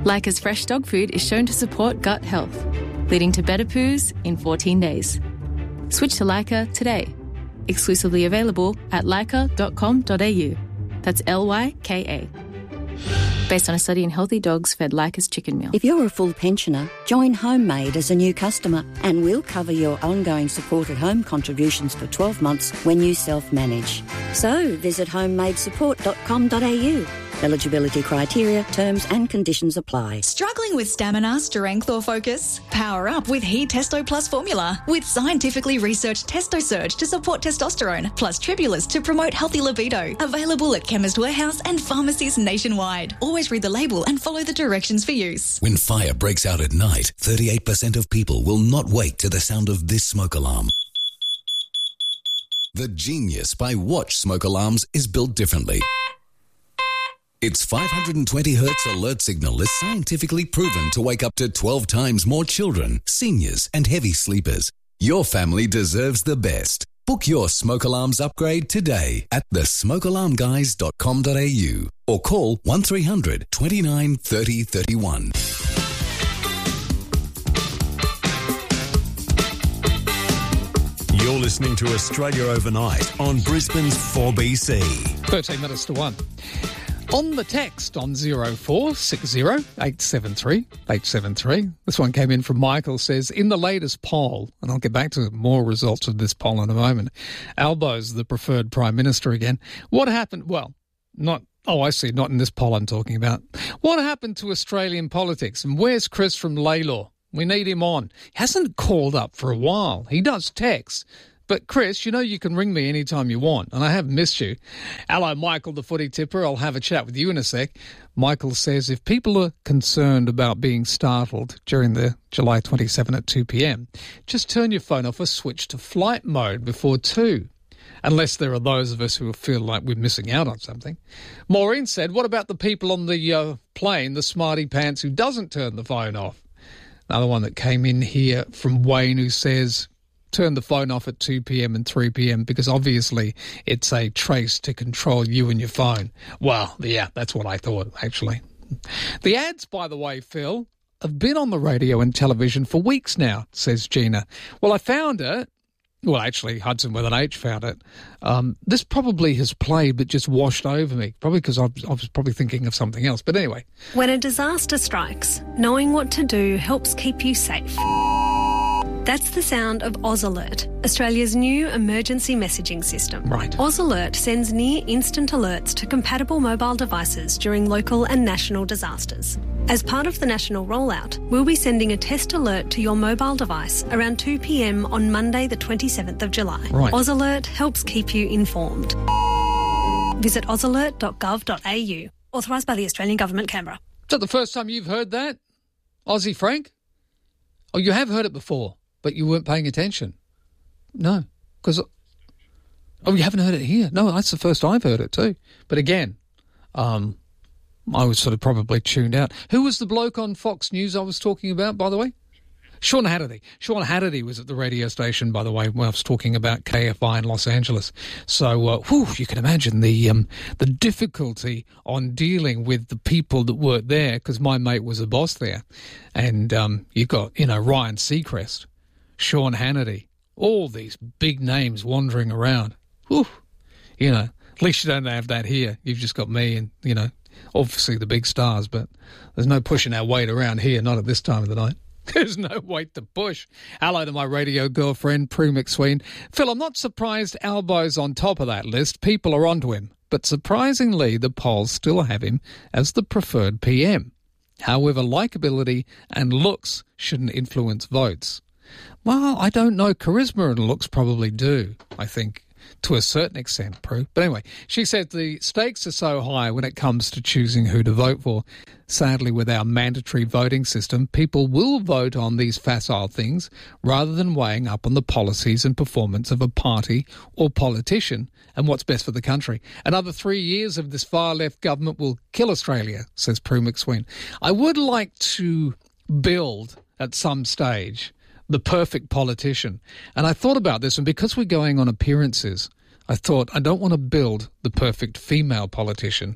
Leica's fresh dog food is shown to support gut health, leading to better poos in 14 days. Switch to Leica today. Exclusively available at leica.com.au. That's Lyka. Based on a study in healthy dogs fed Leica's chicken meal. If you're a full pensioner, join Homemade as a new customer and we'll cover your ongoing supported home contributions for 12 months when you self-manage. So visit homemadesupport.com.au. Eligibility criteria, terms and conditions apply. Struggling with stamina, strength or focus? Power up with He Testo Plus formula with scientifically researched Testo Surge to support testosterone plus Tribulus to promote healthy libido. Available at Chemist Warehouse and pharmacies nationwide. Always read the label and follow the directions for use. When fire breaks out at night, 38% of people will not wake to the sound of this smoke alarm. The Genius by Watch smoke alarms is built differently. Its 520 Hz alert signal is scientifically proven to wake up to 12 times more children, seniors and heavy sleepers. Your family deserves the best. Book your smoke alarms upgrade today at thesmokealarmguys.com.au or call 1300 29 30 31. You're listening to Australia Overnight on Brisbane's 4BC. 13 minutes to 1. On the text on 0460 873 873. This one came in from Michael, says, in the latest poll, and I'll get back to more results of this poll in a moment, Albo's the preferred Prime Minister again. What happened? Well, not in this poll I'm talking about. What happened to Australian politics? And where's Chris from Laylaw? We need him on. He hasn't called up for a while. He does text. But, Chris, you know you can ring me anytime you want, and I have missed you. Hello, Michael, the footy tipper. I'll have a chat with you in a sec. Michael says, if people are concerned about being startled during the July 27 at 2 p.m, just turn your phone off or switch to flight mode before 2, unless there are those of us who feel like we're missing out on something. Maureen said, what about the people on the plane, the smarty pants who doesn't turn the phone off? Another one that came in here from Wayne who says, turn the phone off at 2 p.m. and 3 p.m. because obviously it's a trace to control you and your phone. Well, yeah, that's what I thought, actually. The ads, by the way, Phil, have been on the radio and television for weeks now, says Gina. Well, I found it. Well, actually, Hudson with an H found it. This probably has played but just washed over me, probably because I was probably thinking of something else. But anyway. When a disaster strikes, knowing what to do helps keep you safe. That's the sound of Oz Alert, Australia's new emergency messaging system. Right. Oz Alert sends near-instant alerts to compatible mobile devices during local and national disasters. As part of the national rollout, we'll be sending a test alert to your mobile device around 2 p.m. on Monday the 27th of July. Right. Oz Alert helps keep you informed. Visit ozalert.gov.au. Authorised by the Australian Government, Canberra. Is that the first time you've heard that, Aussie Frank? Oh, you have heard it before, but you weren't paying attention. No, because... Oh, you haven't heard it here? No, that's the first I've heard it too. But again, I was sort of probably tuned out. Who was the bloke on Fox News I was talking about, by the way? Sean Hannity. Sean Hannity was at the radio station, by the way, when I was talking about KFI in Los Angeles. So, you can imagine the difficulty on dealing with the people that worked there, because my mate was a boss there. And you got, Ryan Seacrest, Sean Hannity, all these big names wandering around. Whew. At least you don't have that here. You've just got me and, obviously the big stars, but there's no pushing our weight around here, not at this time of the night. There's no weight to push. Hello to my radio girlfriend, Prue McSween. Phil, I'm not surprised Albo's on top of that list. People are onto him. But surprisingly, the polls still have him as the preferred PM. However, likeability and looks shouldn't influence votes. Well, I don't know. Charisma and looks probably do, I think, to a certain extent, Prue. But anyway, she said the stakes are so high when it comes to choosing who to vote for. Sadly, with our mandatory voting system, people will vote on these facile things rather than weighing up on the policies and performance of a party or politician and what's best for the country. Another 3 years of this far-left government will kill Australia, says Prue McSween. I would like to build, at some stage, the perfect politician. And I thought about this, and because we're going on appearances, I thought I don't want to build the perfect female politician,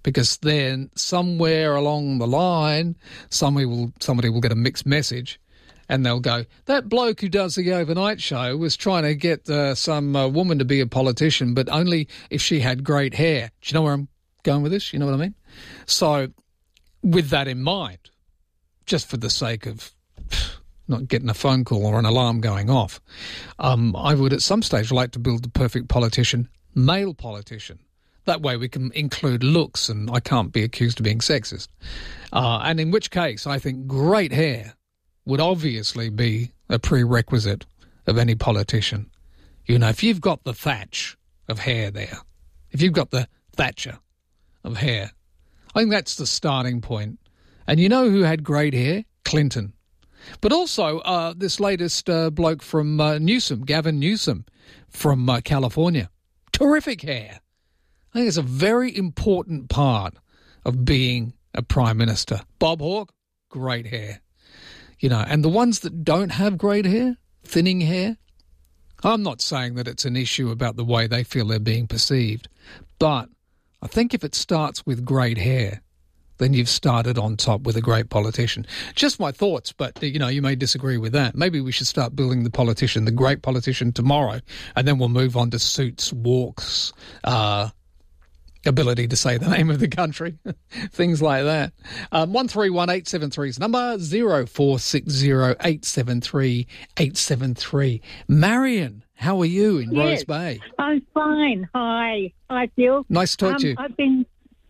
because then somewhere along the line, somebody will get a mixed message, and they'll go, that bloke who does the overnight show was trying to get some woman to be a politician, but only if she had great hair. Do you know where I'm going with this? You know what I mean? So with that in mind, just for the sake of not getting a phone call or an alarm going off, I would at some stage like to build the perfect politician, male politician. That way we can include looks and I can't be accused of being sexist. And in which case I think great hair would obviously be a prerequisite of any politician. You know, if you've got the thatch of hair there, if you've got the Thatcher of hair, I think that's the starting point. And you know who had great hair? Clinton. But also this latest bloke from Newsom, Gavin Newsom from California. Terrific hair. I think it's a very important part of being a prime minister. Bob Hawke, great hair. You know, and the ones that don't have great hair, thinning hair, I'm not saying that it's an issue about the way they feel they're being perceived, but I think if it starts with great hair, then you've started on top with a great politician. Just my thoughts, but, you know, you may disagree with that. Maybe we should start building the politician, the great politician tomorrow, and then we'll move on to suits, walks, ability to say the name of the country, things like that. 131873 is number, 0460873873. Marion, how are you in Rose Bay? I'm fine. Hi, Phil. Nice to talk to you. I've been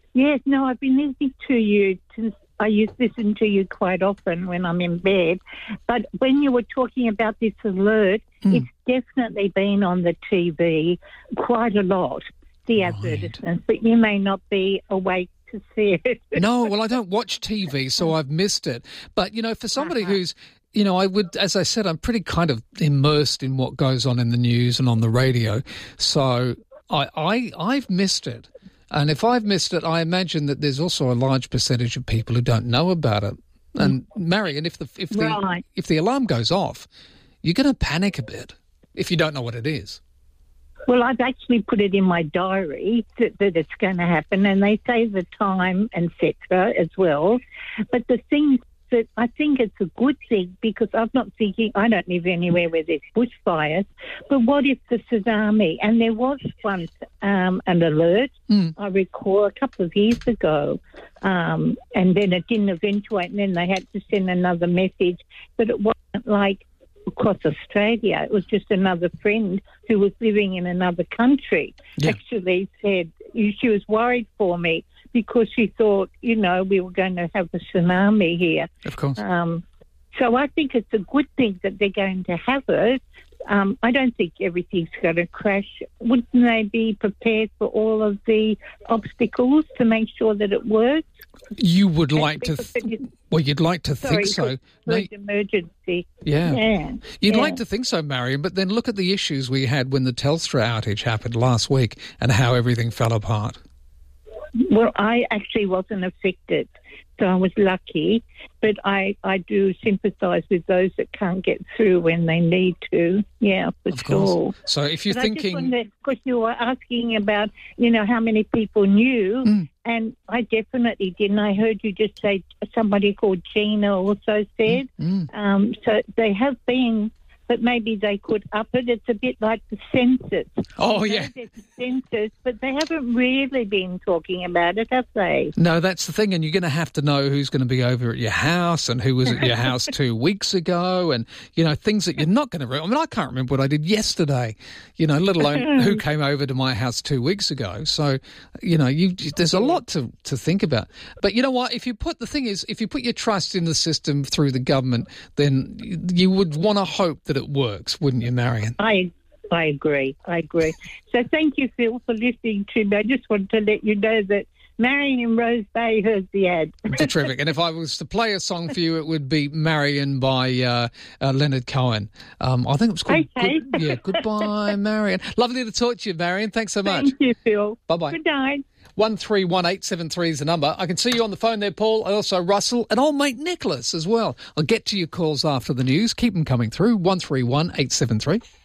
listening to you since I used to listen to you quite often when I'm in bed. But when you were talking about this alert, it's definitely been on the TV quite a lot, the advertisements, but you may not be awake to see it. No, well, I don't watch TV, so I've missed it. But, you know, for somebody who's, you know, I would, as I said, I'm pretty kind of immersed in what goes on in the news and on the radio. So I've missed it. And if I've missed it, I imagine that there's also a large percentage of people who don't know about it. And Marion, if the alarm goes off, you're going to panic a bit if you don't know what it is. Well, I've actually put it in my diary that it's going to happen, and they say the time, etc. as well. But the thing that I think it's a good thing, because I'm not thinking, I don't live anywhere where there's bushfires, but what if the tsunami? And there was once an alert, I recall, a couple of years ago, and then it didn't eventuate, and then they had to send another message, but it wasn't like across Australia. It was just another friend who was living in another country actually said she was worried for me because she thought, you know, we were going to have a tsunami here. Of course. So I think it's a good thing that they're going to have it. I don't think everything's going to crash. Wouldn't they be prepared for all of the obstacles to make sure that it works? You would like to... you'd like to think so. Emergency. Yeah. You'd like to think so, Marion, but then look at the issues we had when the Telstra outage happened last week and how everything fell apart. Well, I actually wasn't affected, so I was lucky. But I do sympathise with those that can't get through when they need to. Yeah, for sure. So if you're thinking... Because you were asking about, you know, how many people knew, and I definitely didn't. I heard you just say somebody called Gina also said. So they have been... But maybe they could up it. It's a bit like the census. Oh, yeah. There's a census, but they haven't really been talking about it, have they? No, that's the thing. And you're going to have to know who's going to be over at your house and who was at your house 2 weeks ago and, you know, things that you're not going to remember. I mean, I can't remember what I did yesterday, you know, let alone who came over to my house 2 weeks ago. So, you know, there's a lot to think about. But you know what? If you put your trust in the system through the government, then you would want to hope that it works, wouldn't you, Marion? I agree. So thank you, Phil, for listening to me. I just wanted to let you know that Marion in Rose Bay heard the ad. Terrific. And if I was to play a song for you, it would be Marion by Leonard Cohen. I think it was called Goodbye, Marion. Lovely to talk to you, Marion. Thanks so much. Thank you, Phil. Bye-bye. Good night. 131873 is the number. I can see you on the phone there, Paul, and also Russell, and old mate Nicholas as well. I'll get to your calls after the news. Keep them coming through. 131873.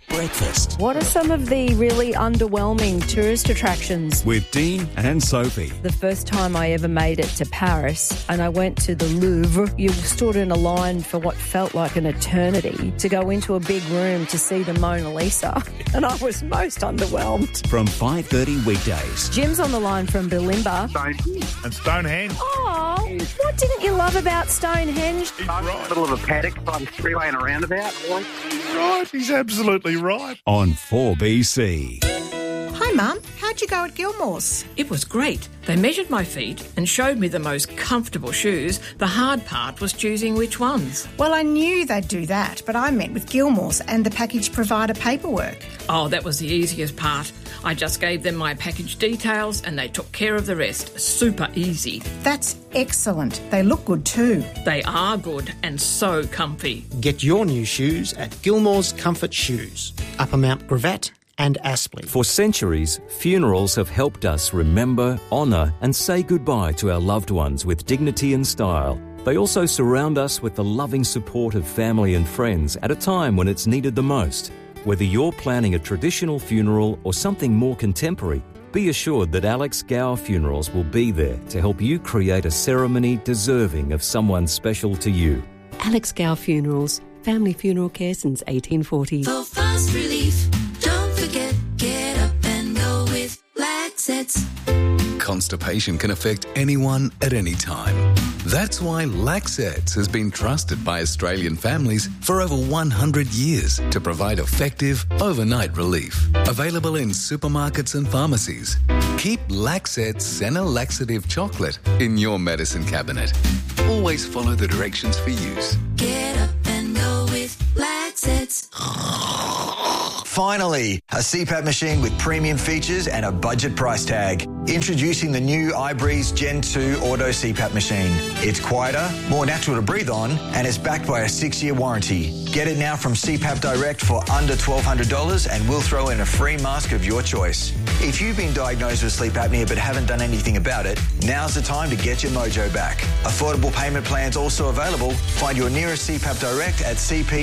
Breakfast What are some of the really underwhelming tourist attractions? with Dean and Sophie. The first time I ever made it to Paris and I went to the Louvre, you stood in a line for what felt like an eternity to go into a big room to see the Mona Lisa. And I was most underwhelmed. From 5:30 weekdays. Jim's on the line from Bulimba. And Stonehenge. Oh, what didn't you love about Stonehenge? Middle of a paddock by the freeway and a roundabout. Right, he's absolutely right. On 4BC. Hi, Mum. How'd you go at Gilmore's? It was great. They measured my feet and showed me the most comfortable shoes. The hard part was choosing which ones. Well, I knew they'd do that, but I met with Gilmore's and the package provider paperwork. Oh, that was the easiest part. I just gave them my package details and they took care of the rest. Super easy. That's excellent. They look good too. They are good and so comfy. Get your new shoes at Gilmore's Comfort Shoes, Upper Mount Gravatt and Aspley. For centuries, funerals have helped us remember, honour and say goodbye to our loved ones with dignity and style. They also surround us with the loving support of family and friends at a time when it's needed the most. Whether you're planning a traditional funeral or something more contemporary, be assured that Alex Gower Funerals will be there to help you create a ceremony deserving of someone special to you. Alex Gower Funerals, family funeral care since 1840. For fast relief, don't forget, get up and go with Laxets. Constipation can affect anyone at any time. That's why Laxets has been trusted by Australian families for over 100 years to provide effective overnight relief. Available in supermarkets and pharmacies. Keep Laxets Senna Laxative Chocolate in your medicine cabinet. Always follow the directions for use. Get up and go with Laxets. Finally, a CPAP machine with premium features and a budget price tag. Introducing the new iBreeze Gen 2 Auto CPAP machine. It's quieter, more natural to breathe on, and is backed by a 6-year warranty. Get it now from CPAP Direct for under $1,200 and we'll throw in a free mask of your choice. If you've been diagnosed with sleep apnea but haven't done anything about it, now's the time to get your mojo back. Affordable payment plans also available. Find your nearest CPAP Direct at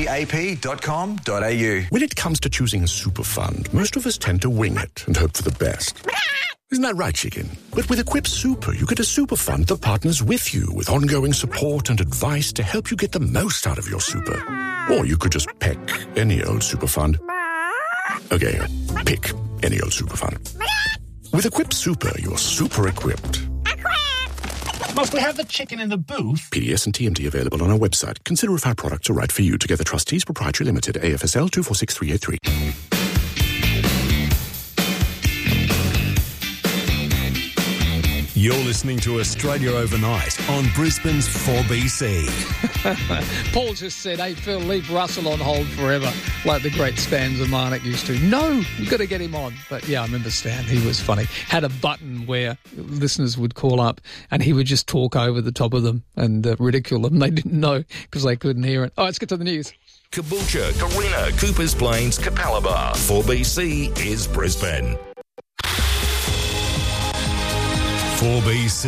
cpap.com.au. When it comes to choosing a super fund, most of us tend to wing it and hope for the best. Isn't that right, chicken? But with Equip Super, you get a super fund that partners with you with ongoing support and advice to help you get the most out of your super. Or you could just pick any old super fund. Okay, pick any old super fund. With Equip Super, you're super equipped. Must we have the chicken in the booth? PDS and TMD available on our website. Consider if our products are right for you. Together Trustees Proprietary Limited, AFSL 246383. You're listening to Australia Overnight on Brisbane's 4BC. Paul just said, hey, Phil, leave Russell on hold forever, like the great Stan Zemanek used to. No, you've got to get him on. But yeah, I remember Stan. He was funny. Had a button where listeners would call up and he would just talk over the top of them and ridicule them. They didn't know because they couldn't hear it. All right, let's get to the news. Caboolture, Carina, Coopers Plains, Capalaba. 4BC is Brisbane. 4BC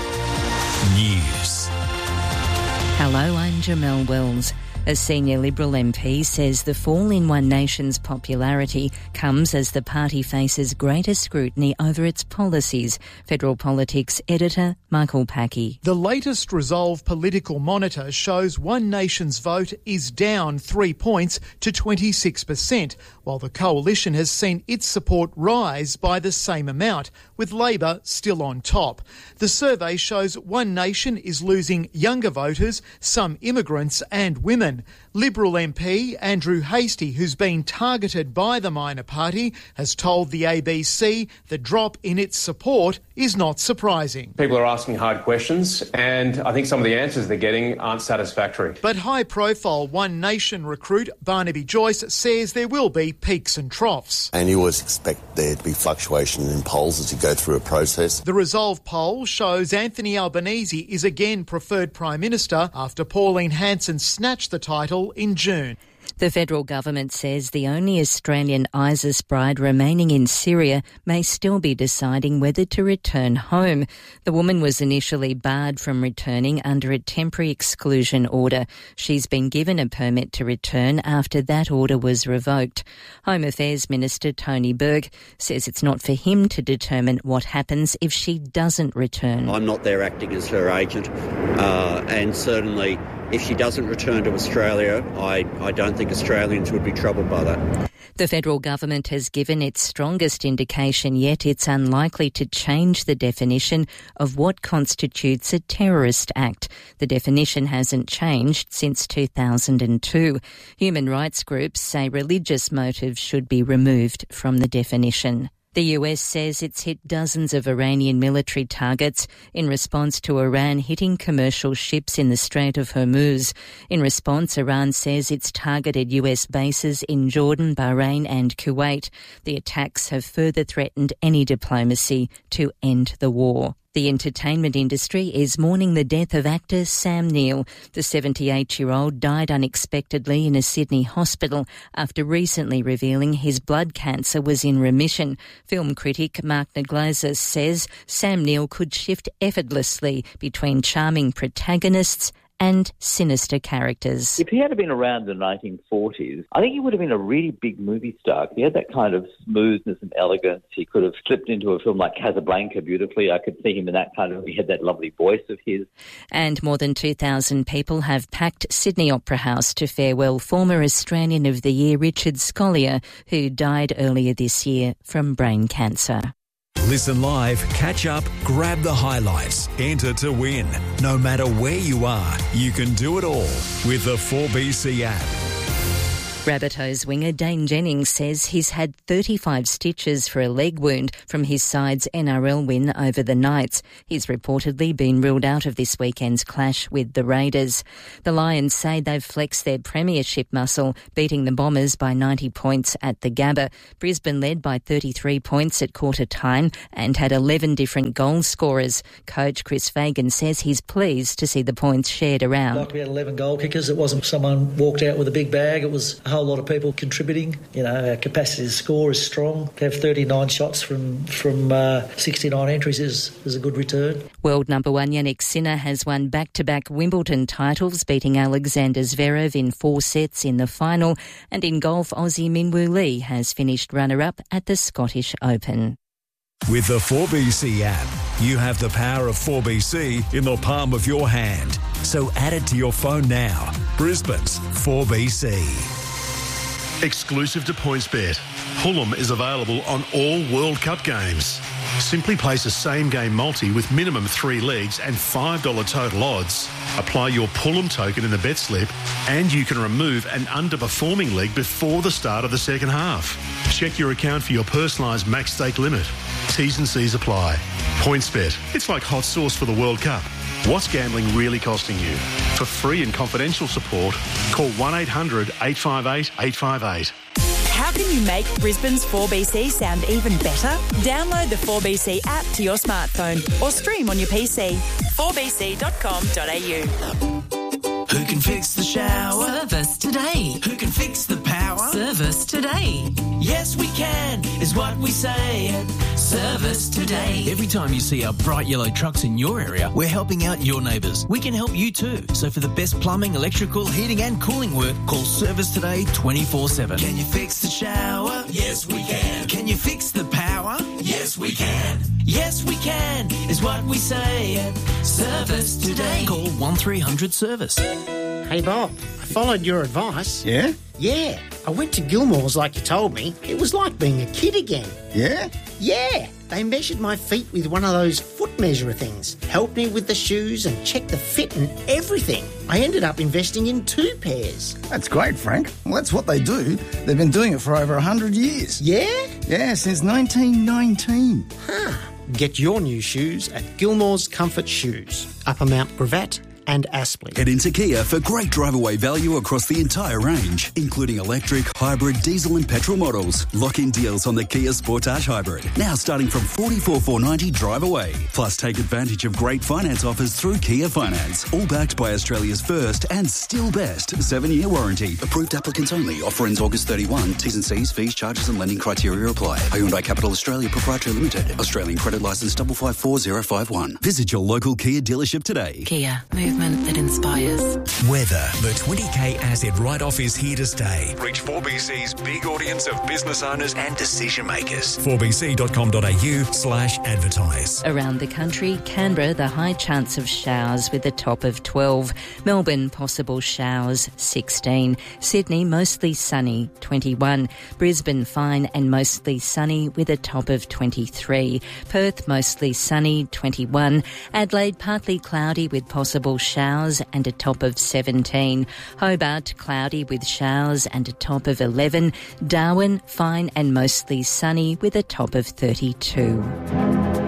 News. Hello, I'm Jamelle Wells. A senior Liberal MP says the fall in One Nation's popularity comes as the party faces greater scrutiny over its policies. Federal Politics editor Michael Packey. The latest Resolve Political Monitor shows One Nation's vote is down 3 points to 26%, while the coalition has seen its support rise by the same amount, with Labor still on top. The survey shows One Nation is losing younger voters, some immigrants and women. Liberal MP Andrew Hastie, who's been targeted by the minor party, has told the ABC the drop in its support is not surprising. People are asking hard questions, and I think some of the answers they're getting aren't satisfactory. But high-profile One Nation recruit Barnaby Joyce says there will be peaks and troughs. And you always expect there to be fluctuation in polls as you go through a process. The Resolve poll shows Anthony Albanese is again preferred Prime Minister after Pauline Hanson snatched the title in June. The federal government says the only Australian ISIS bride remaining in Syria may still be deciding whether to return home. The woman was initially barred from returning under a temporary exclusion order. She's been given a permit to return after that order was revoked. Home Affairs Minister Tony Burke says it's not for him to determine what happens if she doesn't return. I'm not there acting as her agent, and certainly if she doesn't return to Australia, I don't think Australians would be troubled by that. The federal government has given its strongest indication yet it's unlikely to change the definition of what constitutes a terrorist act. The definition hasn't changed since 2002. Human rights groups say religious motives should be removed from the definition. The US says it's hit dozens of Iranian military targets in response to Iran hitting commercial ships in the Strait of Hormuz. In response, Iran says it's targeted US bases in Jordan, Bahrain and Kuwait. The attacks have further threatened any diplomacy to end the war. The entertainment industry is mourning the death of actor Sam Neill. The 78-year-old died unexpectedly in a Sydney hospital after recently revealing his blood cancer was in remission. Film critic Mark Nagloza says Sam Neill could shift effortlessly between charming protagonists and sinister characters. If he had been around in the 1940s, I think he would have been a really big movie star. He had that kind of smoothness and elegance. He could have slipped into a film like Casablanca beautifully. I could see him in that kind of, he had that lovely voice of his. And more than 2,000 people have packed Sydney Opera House to farewell former Australian of the Year Richard Scolyer, who died earlier this year from brain cancer. Listen live, catch up, grab the highlights, enter to win. No matter where you are, you can do it all with the 4BC app. Rabbitohs winger Dane Jennings says he's had 35 stitches for a leg wound from his side's NRL win over the Knights. He's reportedly been ruled out of this weekend's clash with the Raiders. The Lions say they've flexed their premiership muscle, beating the Bombers by 90 points at the Gabba. Brisbane led by 33 points at quarter time and had 11 different goal scorers. Coach Chris Fagan says he's pleased to see the points shared around. Like we had 11 goal kickers. It wasn't someone walked out with a big bag. It was a whole lot of people contributing. You know, our capacity to score is strong. To have 39 shots from 69 entries is a good return. World number one Yannick Sinner has won back-to-back Wimbledon titles, beating Alexander Zverev in 4 sets in the final. And in golf, Aussie Minwoo Lee has finished runner-up at the Scottish Open. With the 4BC app, you have the power of 4BC in the palm of your hand. So add it to your phone now. Brisbane's 4BC. Exclusive to PointsBet, Pullum is available on all World Cup games. Simply place a same-game multi with minimum 3 legs and $5 total odds. Apply your Pullum token in the bet slip and you can remove an underperforming leg before the start of the second half. Check your account for your personalised max stake limit. T's and C's apply. PointsBet, it's like hot sauce for the World Cup. What's gambling really costing you? For free and confidential support, call 1-800-858-858. How can you make Brisbane's 4BC sound even better? Download the 4BC app to your smartphone or stream on your PC. 4bc.com.au. Who can fix the shower? Service today. Who can fix the power? Service today. Yes, we can, is what we say at Service Today. Every time you see our bright yellow trucks in your area, we're helping out your neighbours. We can help you too. So for the best plumbing, electrical, heating and cooling work, call Service Today 24/7. Can you fix the shower? Yes, we can. Can you fix the power? Yes, we can. Yes, we can, is what we say at Service Today. Call 1300 Service. Hey Bob, I followed your advice. Yeah? Yeah, I went to Gilmore's like you told me. It was like being a kid again. Yeah? Yeah, they measured my feet with one of those foot measurer things, helped me with the shoes and checked the fit and everything. I ended up investing in 2 pairs. That's great, Frank. Well, that's what they do. They've been doing it for over 100 years. Yeah? Yeah, since 1919. Huh. Get your new shoes at Gilmore's Comfort Shoes, Upper Mount Gravatt and Aspley. Head into Kia for great drive-away value across the entire range, including electric, hybrid, diesel and petrol models. Lock-in deals on the Kia Sportage Hybrid, now starting from $44,490 drive away. Plus, take advantage of great finance offers through Kia Finance, all backed by Australia's first and still best 7-year warranty. Approved applicants only. Offer ends August 31. T's and C's, fees, charges and lending criteria apply. Hyundai Capital Australia Proprietary Limited. Australian credit licence 554051. Visit your local Kia dealership today. Kia, movement that inspires. Weather. The 20k asset write-off is here to stay. Reach 4BC's big audience of business owners and decision makers. 4bc.com.au/advertise. Around the country, Canberra, the high chance of showers with a top of 12. Melbourne, possible showers, 16. Sydney, mostly sunny, 21. Brisbane, fine and mostly sunny with a top of 23. Perth, mostly sunny, 21. Adelaide, partly cloudy with possible showers and a top of 17. Hobart, cloudy with showers and a top of 11. Darwin, fine and mostly sunny with a top of 32.